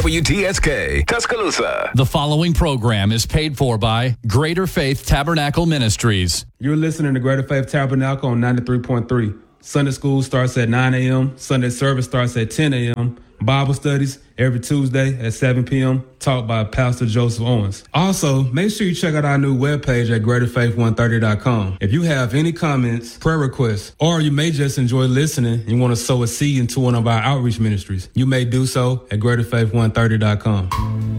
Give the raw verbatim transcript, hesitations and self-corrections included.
W T S K, Tuscaloosa. The following program is paid for by Greater Faith Tabernacle Ministries. You're listening to Greater Faith Tabernacle on ninety-three point three. Sunday school starts at nine a.m. Sunday service starts at ten a.m. Bible studies every Tuesday at seven p.m. taught by Pastor Joseph Owens. Also, make sure you check out our new webpage at greater faith one thirty dot com. If you have any comments, prayer requests, or you may just enjoy listening and you want to sow a seed into one of our outreach ministries, you may do so at greater faith one thirty dot com.